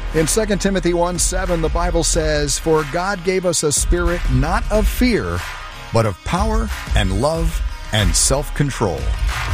In 2 Timothy 1:7, the Bible says, "For God gave us a spirit not of fear, but of power and love and self-control."